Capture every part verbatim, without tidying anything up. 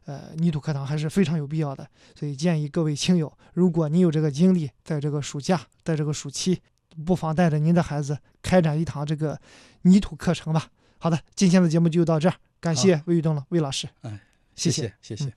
呃泥土课堂还是非常有必要的。所以建议各位亲友，如果你有这个精力，在这个暑假，在这个暑期，不妨带着您的孩子开展一堂这个泥土课程吧。好的，今天的节目就到这儿，感谢魏玉东了，魏老师。 哎， 谢谢谢谢。 嗯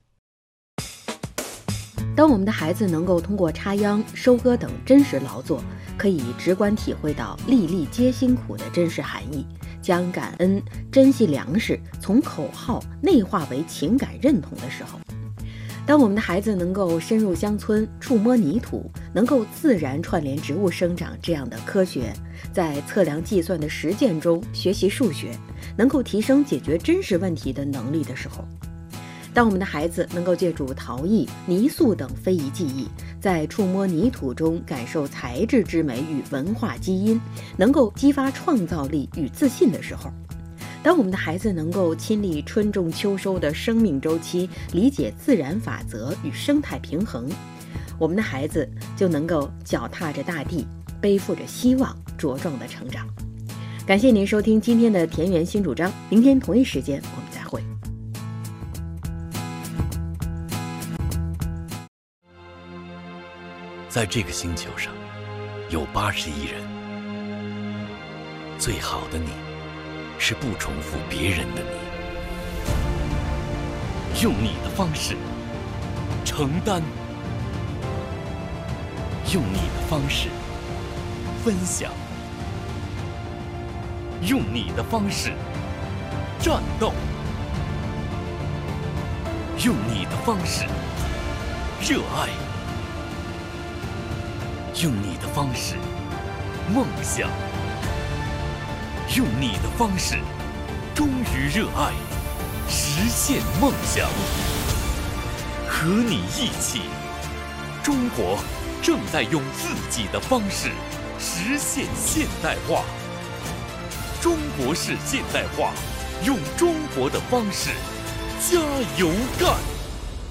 当我们的孩子能够通过插秧、收割等真实劳作，可以直观体会到粒粒皆辛苦的真实含义，将感恩、珍惜粮食从口号内化为情感认同的时候，当我们的孩子能够深入乡村、触摸泥土，能够自然串联植物生长这样的科学，在测量计算的实践中学习数学，能够提升解决真实问题的能力的时候，当我们的孩子能够借助陶艺、泥塑等非遗技艺，在触摸泥土中感受材质之美与文化基因，能够激发创造力与自信的时候，当我们的孩子能够亲历春种秋收的生命周期，理解自然法则与生态平衡，我们的孩子就能够脚踏着大地，背负着希望，茁壮的成长。感谢您收听今天的田园新主张，明天同一时间我们再会。 在这个星球上，有八十亿人。最好的你，是不重复别人的你，用你的方式承担，用你的方式分享，用你的方式战斗，用你的方式热爱。用你的方式梦想，用你的方式忠于热爱，实现梦想。和你一起，中国正在用自己的方式实现现代化。中国式现代化，用中国的方式加油干！